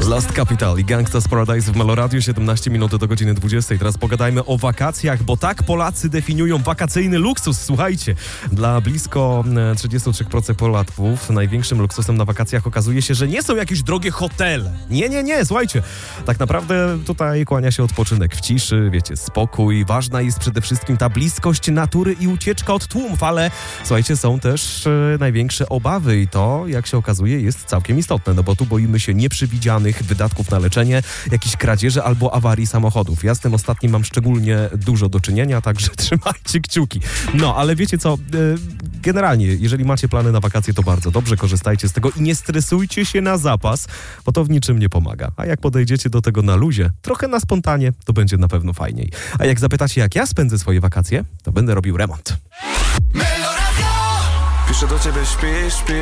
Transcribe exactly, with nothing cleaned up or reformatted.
Lost Capital i Gangsta's Paradise w Meloradiu, siedemnaście minut do godziny dwudziestej. Teraz pogadajmy o wakacjach, bo tak Polacy definiują wakacyjny luksus. Słuchajcie, dla blisko trzydzieści trzy procent Polaków największym luksusem na wakacjach okazuje się, że nie są jakieś drogie hotele. Nie, nie, nie, słuchajcie. Tak naprawdę tutaj kłania się odpoczynek w ciszy, wiecie, spokój. Ważna jest przede wszystkim ta bliskość natury i ucieczka od tłumów, ale słuchajcie, są też e, największe obawy i to, jak się okazuje, jest całkiem istotne, no bo tu boimy się nieprzewidzianych wydatków na leczenie, jakichś kradzieży albo awarii samochodów. Ja z tym ostatnim mam szczególnie dużo do czynienia, także trzymajcie kciuki. No, ale wiecie co, generalnie, jeżeli macie plany na wakacje, to bardzo dobrze, korzystajcie z tego i nie stresujcie się na zapas, bo to w niczym nie pomaga. A jak podejdziecie do tego na luzie, trochę na spontanie, to będzie na pewno fajniej. A jak zapytacie, jak ja spędzę swoje wakacje, to będę robił remont. Piszę do ciebie, śpi, śpi.